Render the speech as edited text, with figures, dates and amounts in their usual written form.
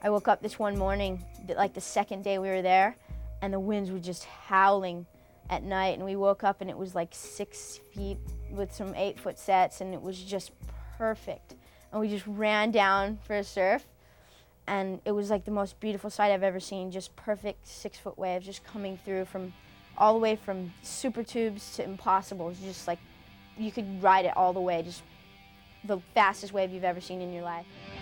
I woke up this one morning, like the second day we were there, and the winds were just howling at night, and we woke up and it was like 6 feet with some 8-foot sets, and it was just perfect. And we just ran down for a surf, and it was like the most beautiful sight I've ever seen, just perfect 6-foot waves just coming through from all the way from super tubes to impossible. It's just like you could ride it all the way, just the fastest wave you've ever seen in your life.